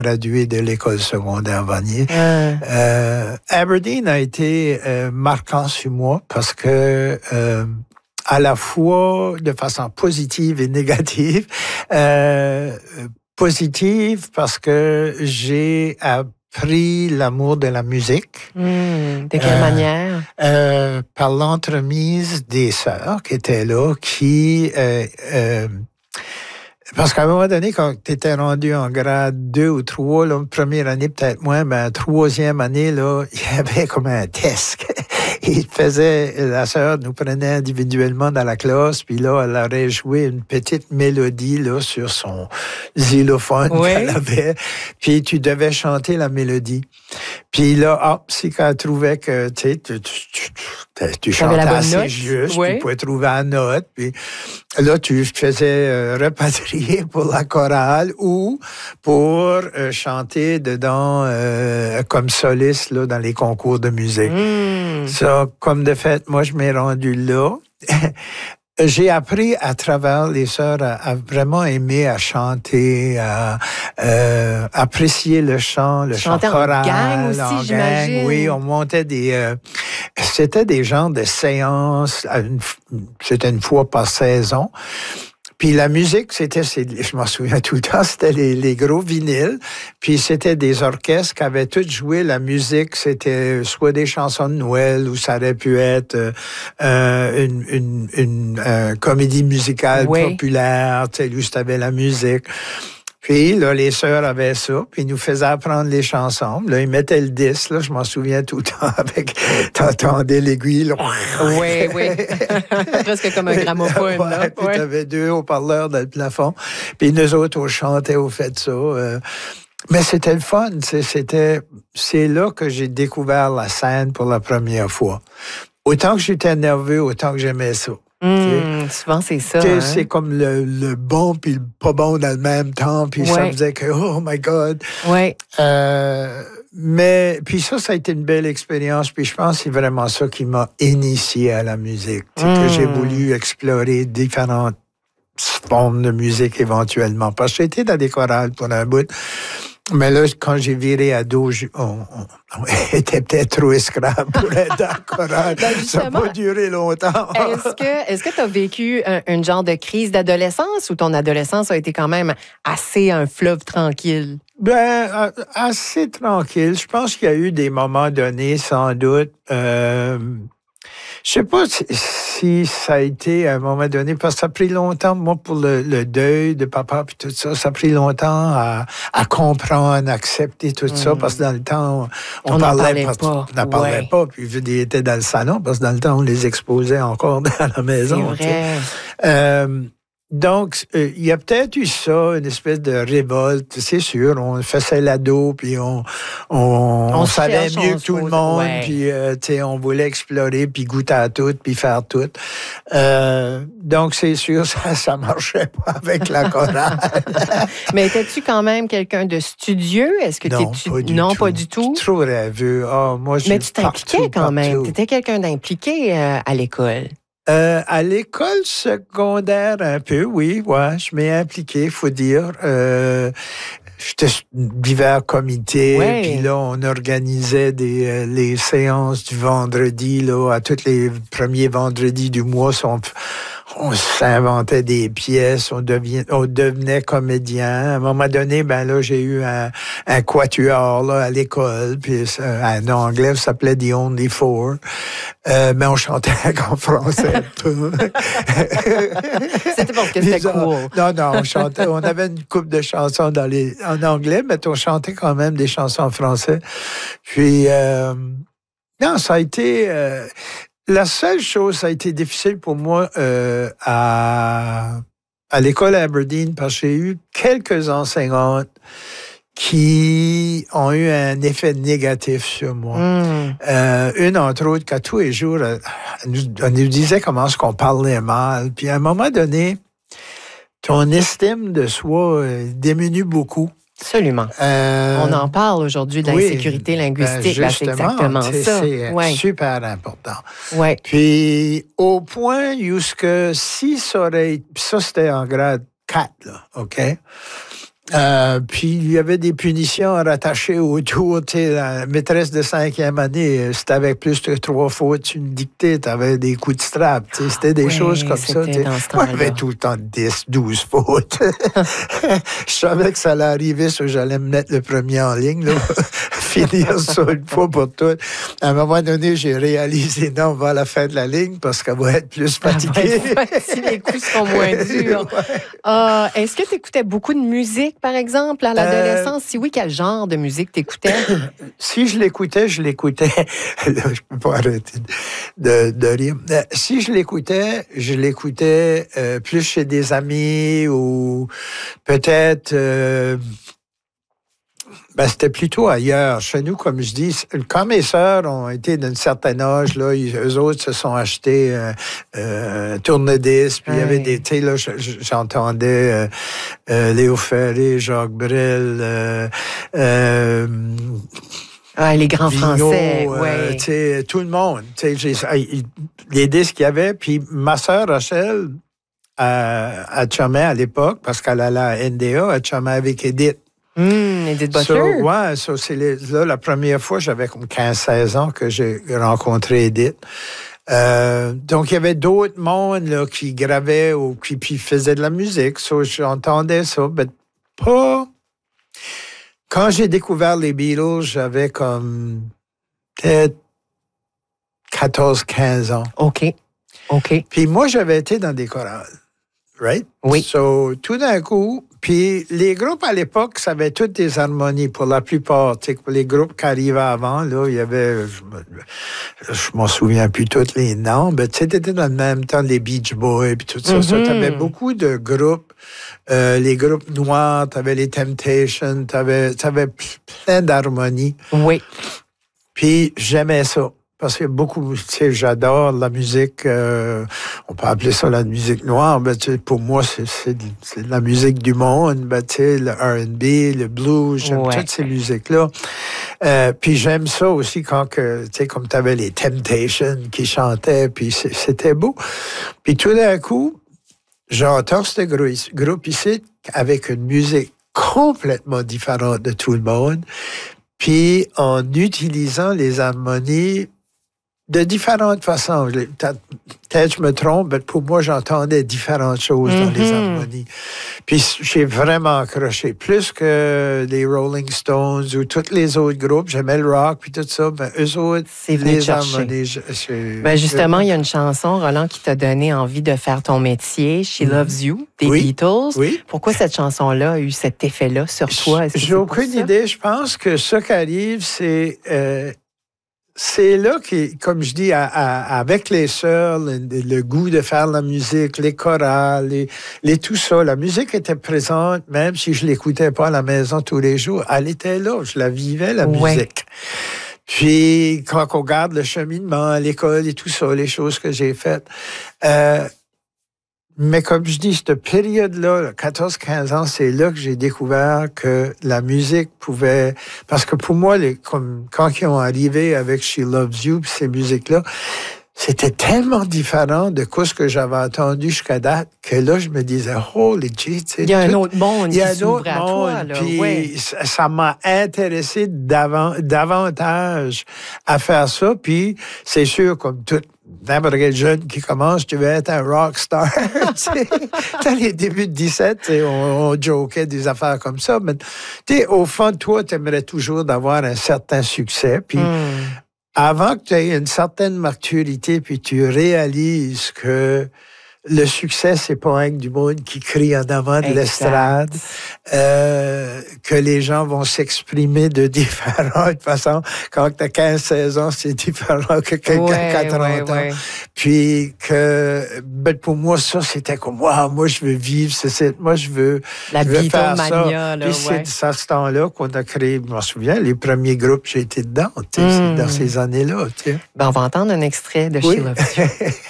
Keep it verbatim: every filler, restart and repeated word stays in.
gradué de l'école secondaire Vanier. Euh. Euh, Aberdeen a été euh, marquant sur moi parce que euh, à la fois de façon positive et négative. Euh, positive parce que j'ai appris l'amour de la musique. Mmh, de quelle euh, manière? Euh, par l'entremise des sœurs qui étaient là, qui... Euh, euh, parce qu'à un moment donné, quand tu étais rendu en grade deux ou trois, là, première année peut-être moins, mais troisième année, là, il y avait comme un test. Il faisait, la sœur nous prenait individuellement dans la classe, puis là, elle aurait joué une petite mélodie là sur son xylophone oui. qu'elle avait, puis tu devais chanter la mélodie. Puis là, hop, c'est quand elle trouvait que tu sais, tu, tu, tu, tu chantais assez note. juste, oui. tu pouvais trouver la note, puis là, tu faisais euh, repatrier pour la chorale ou pour euh, chanter dedans euh, comme soliste là, dans les concours de musique. Mm. Ça, comme de fait, moi, je m'ai rendu là. J'ai appris à travers les sœurs à, à vraiment aimer à chanter, à euh, apprécier le chant, le chanter chant choral. En gang aussi, en j'imagine. Gang, oui, on montait des... Euh, c'était des genres de séances, une, c'était une fois par saison. Puis la musique, c'était, je m'en souviens tout le temps, c'était les, les gros vinyles. Puis c'était des orchestres qui avaient tous joué la musique. C'était soit des chansons de Noël ou ça aurait pu être euh, une, une, une euh, comédie musicale oui. populaire, tu sais, juste avec la musique. Puis là, les sœurs avaient ça, puis ils nous faisaient apprendre les chansons. Là, ils mettaient le disque, là, je m'en souviens tout le temps, avec, t'entendais l'aiguille, là. Oui, oui. Presque comme un gramophone, ouais, là. Puis ouais. t'avais deux haut-parleurs dans le plafond. Puis nous autres, on chantait au fait de ça. Euh, mais c'était le fun, c'était, c'est là que j'ai découvert la scène pour la première fois. Autant que j'étais nerveux, autant que j'aimais ça. Mmh, souvent, c'est ça. Hein? C'est comme le, le bon puis le pas bon dans le même temps. Puis ouais. ça faisait que, oh my God. Ouais. Euh, mais, puis ça, ça a été une belle expérience. Puis je pense que c'est vraiment ça qui m'a initié à la musique. C'est mmh. que j'ai voulu explorer différentes formes de musique éventuellement. Parce que j'ai été dans des chorales pour un bout. Mais là, quand j'ai viré ado, on, on, on était peut-être trop esclave pour être dans le chorale. Ben ça n'a pas duré longtemps. Est-ce que est-ce que tu as vécu un, un genre de crise d'adolescence ou ton adolescence a été quand même assez un fleuve tranquille? Ben, assez tranquille. Je pense qu'il y a eu des moments donnés, sans doute. Euh, Je sais pas si, si ça a été à un moment donné, parce que ça a pris longtemps, moi, pour le, le deuil de papa puis tout ça, ça a pris longtemps à, à comprendre, à accepter tout mmh. ça, parce que dans le temps, on, on parlait, parlait parce, pas. On n'en parlait ouais. pas, puis ils étaient dans le salon, parce que dans le temps, on les exposait encore dans la maison. C'est vrai. Euh, Donc, il euh, y a peut-être eu ça, une espèce de révolte, c'est sûr. On faisait l'ado, puis on, on, on, on savait mieux que tout le monde, ouais. puis euh, tu sais, on voulait explorer, puis goûter à tout, puis faire tout. Euh, donc, c'est sûr, ça ça marchait pas avec la chorale. Mais étais-tu quand même quelqu'un de studieux? Est-ce que non, tu pas du non, tout. pas du tout. Trop rêveux. Oh, moi, Mais tu t'impliquais quand partout. même. Tu étais quelqu'un d'impliqué euh, à l'école. Euh, à l'école secondaire, un peu, oui, ouais, je m'ai impliqué, faut dire. Euh, J'étais divers comités, ouais. puis là, on organisait des, euh, les séances du vendredi, là, à tous les premiers vendredis du mois, on, on s'inventait des pièces, on, devient, on devenait comédien. À un moment donné, ben là, j'ai eu un, un quatuor, là, à l'école, puis en anglais, ça s'appelait The Only Four. Euh, mais on chantait en français. C'était parce que c'était cool. Non, non, on chantait, on avait une couple de chansons dans les, en anglais, mais on chantait quand même des chansons en français. Puis, euh, non, ça a été... Euh, la seule chose, ça a été difficile pour moi euh, à, à l'école à Aberdeen, parce que j'ai eu quelques enseignantes qui ont eu un effet négatif sur moi. Mm. Euh, une, entre autres, qu'à tous les jours, elle nous, elle nous disait comment est-ce qu'on parlait mal. Puis à un moment donné, ton estime de soi euh, diminue beaucoup. Absolument. Euh, On en parle aujourd'hui de l'insécurité oui, linguistique. Ben c'est exactement c'est, ça. C'est ouais. super important. Ouais. Puis, au point où ce que si ça aurait... Ça, c'était en grade quatre, là, OK? Euh, puis, il y avait des punitions rattachées autour. Tu sais, la maîtresse de cinquième année, si t'avais plus de trois fautes, tu une dictée, t'avais des coups de strap. Tu sais, c'était des Oui, choses comme ça. Tu sais. Moi, j'avais tout le temps dix, douze fautes. Je savais que ça allait arriver, so j'allais me mettre le premier en ligne, là, finir ça une fois pour toutes. À un moment donné, j'ai réalisé, non, on va à la fin de la ligne parce qu'elle va être plus fatiguée. Ah ben, si les coups sont moins durs. Ouais. Uh, est-ce que tu écoutais beaucoup de musique, par exemple, à l'adolescence? Euh, si oui, quel genre de musique t'écoutais? Si je l'écoutais, je l'écoutais. Là, je peux pas arrêter de, de rire. Si je l'écoutais, je l'écoutais euh, plus chez des amis ou peut-être... Euh, ben, c'était plutôt ailleurs. Chez nous, comme je dis, quand mes sœurs ont été d'un certain âge, là, ils, eux autres se sont achetés euh, euh, tourne-disques, puis il oui. y avait des... Tu sais, là, j'entendais euh, euh, Léo Ferré, Jacques Brel... Euh, euh, ah, les grands Vigneault, Français, euh, oui. Tout le monde. J'ai, les disques qu'il y avait, puis ma sœur Rachel, à, à chumait à l'époque, parce qu'elle allait à N D A, elle chumait avec Edith. Mmh, Edith Butler. So, ouais, so c'est les, là, la première fois, j'avais comme quinze seize ans que j'ai rencontré Edith. Euh, donc, il y avait d'autres mondes là, qui gravaient ou qui puis faisaient de la musique. So, j'entendais ça, mais pas... Quand j'ai découvert les Beatles, j'avais comme peut-être quatorze quinze ans. OK. OK. Puis moi, j'avais été dans des chorales. Right? Oui. So, tout d'un coup, puis les groupes à l'époque, ça avait toutes des harmonies pour la plupart. Tu sais, pour les groupes qui arrivaient avant, là, il y avait, je, je m'en souviens plus tous les noms, mais tu sais, t'étais dans le même temps les Beach Boys, puis tout ça. Mm-hmm. Ça, t'avais beaucoup de groupes, euh, les groupes noirs, t'avais les Temptations, t'avais, t'avais plein d'harmonies. Oui. Puis j'aimais ça. Parce que beaucoup, tu sais, j'adore la musique, euh, on peut appeler ça la musique noire, mais tu sais, pour moi, c'est, c'est, de, c'est de la musique du monde, ben, tu sais, le R and B, le blues, j'aime ouais. toutes ces musiques-là. Euh, puis j'aime ça aussi quand que, tu sais, comme tu avais les Temptations qui chantaient, puis c'était beau. Puis tout d'un coup, j'entends ce groupe ici avec une musique complètement différente de tout le monde, puis en utilisant les harmonies de différentes façons. Peut-être je me trompe, mais pour moi, j'entendais différentes choses mm-hmm. dans les harmonies. Puis j'ai vraiment accroché. Plus que les Rolling Stones ou tous les autres groupes. J'aimais le rock puis tout ça, mais eux autres, c'est les harmonies... Je, je, ben justement, il y a une chanson, Roland, qui t'a donné envie de faire ton métier, She mm-hmm. Loves You, des oui. Beatles. Oui. Pourquoi cette chanson-là a eu cet effet-là sur toi? Est-ce que j'ai c'est aucune idée. Je pense que ce qui arrive, c'est... Euh, C'est là que, comme je dis, à, à, avec les sœurs, le, le goût de faire la musique, les chorales, les, les tout ça, la musique était présente, même si je l'écoutais pas à la maison tous les jours. Elle était là, je la vivais, la ouais. musique. Puis, quand on regarde le cheminement à l'école et tout ça, les choses que j'ai faites, euh, mais comme je dis, cette période-là, quatorze quinze ans, c'est là que j'ai découvert que la musique pouvait... Parce que pour moi, les, comme, quand ils ont arrivé avec She Loves You, ces musiques-là, c'était tellement différent de ce que j'avais entendu jusqu'à date que là, je me disais, holy gee, il y a tout, un autre monde il y a qui s'ouvre à toi. Là, puis ouais. ça, ça m'a intéressé davant, davantage à faire ça. Puis c'est sûr, comme tout n'importe quel jeune qui commence, tu veux être un rock star. Dans les débuts de dix-sept, on, on jokait des affaires comme ça. Mais au fond de toi, tu aimerais toujours d'avoir un certain succès. Puis mm. avant que tu aies une certaine maturité, puis tu réalises que le succès, c'est pas un du monde qui crie en avant de exact. l'estrade, euh, que les gens vont s'exprimer de différentes façons. Quand tu as quinze seize ans, c'est différent que quelqu'un qui a quarante ans. Ouais. Puis que, ben, pour moi, ça, c'était comme, wow, moi, je veux vivre, c'est, c'est, moi, je veux, La je veux faire ça. Là, Puis ouais. c'est, c'est à ce temps-là qu'on a créé, je m'en souviens, les premiers groupes, j'ai été dedans, mm. c'est dans ces années-là. Ben, on va entendre un extrait de oui. She Loves You.